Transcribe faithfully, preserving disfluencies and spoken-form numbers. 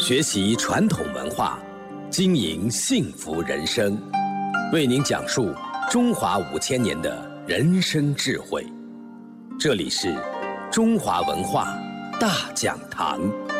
学习传统文化，经营幸福人生，为您讲述中华五千年的人生智慧。这里是中华文化大讲堂。